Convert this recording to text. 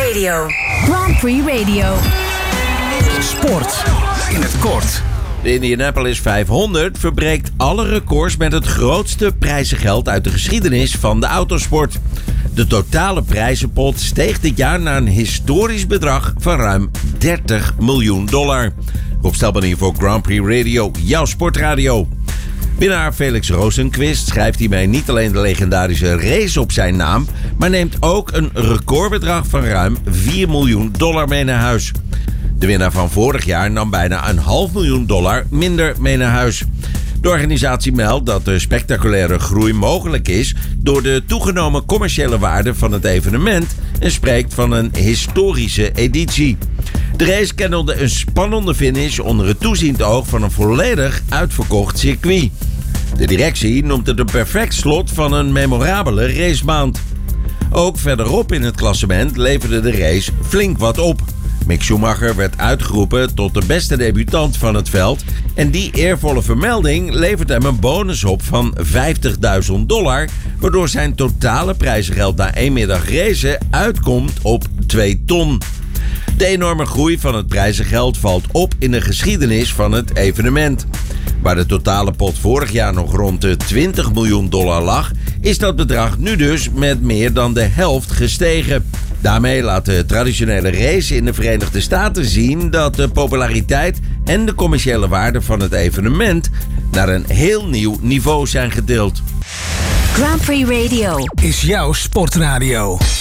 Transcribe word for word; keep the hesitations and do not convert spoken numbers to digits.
Radio. Grand Prix Radio. Sport in het kort. De Indianapolis vijfhonderd verbreekt alle records met het grootste prijzengeld uit de geschiedenis van de autosport. De totale prijzenpot steeg dit jaar naar een historisch bedrag van ruim dertig miljoen dollar. Rob Stelman hier voor Grand Prix Radio, jouw sportradio. Winnaar Felix Rosenqvist schrijft hiermee niet alleen de legendarische race op zijn naam, maar neemt ook een recordbedrag van ruim vier miljoen dollar mee naar huis. De winnaar van vorig jaar nam bijna een half miljoen dollar minder mee naar huis. De organisatie meldt dat de spectaculaire groei mogelijk is door de toegenomen commerciële waarde van het evenement en spreekt van een historische editie. De race kennelde een spannende finish onder het toeziend oog van een volledig uitverkocht circuit. De directie noemt het een perfect slot van een memorabele racemaand. Ook verderop in het klassement leverde de race flink wat op. Mick Schumacher werd uitgeroepen tot de beste debutant van het veld en die eervolle vermelding levert hem een bonus op van vijftigduizend dollar, waardoor zijn totale prijzengeld na één middag racen uitkomt op twee ton. De enorme groei van het prijzengeld valt op in de geschiedenis van het evenement. Waar de totale pot vorig jaar nog rond de twintig miljoen dollar lag, is dat bedrag nu dus met meer dan de helft gestegen. Daarmee laat de traditionele race in de Verenigde Staten zien dat de populariteit en de commerciële waarde van het evenement naar een heel nieuw niveau zijn getild. Grand Prix Radio Is jouw sportradio.